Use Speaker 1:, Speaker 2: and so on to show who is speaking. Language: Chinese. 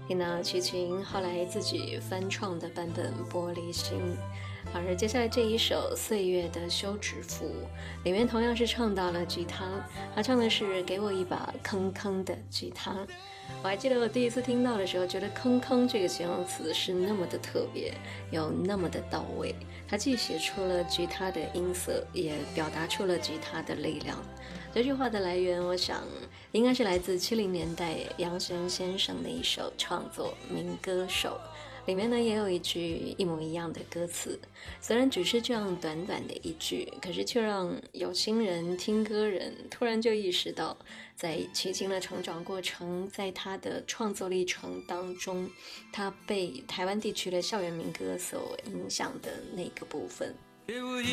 Speaker 1: 听到齐秦后来自己翻唱的版本《玻璃心》，而接下来这一首《岁月的休止符》里面同样是唱到了吉他，他唱的是给我一把铿铿的吉他。我还记得我第一次听到的时候，觉得铿铿这个形容词是那么的特别，又那么的到位。它既写出了吉他的音色，也表达出了吉他的力量。这句话的来源，我想应该是来自70年代杨弦先生的一首创作《民歌手》，里面呢也有一句一模一样的歌词。虽然只是这样短短的一句，可是却让有心人听歌人突然就意识到，在齐秦的成长过程，在他的创作历程当中，他被台湾地区的校园民歌所影响的那个部分。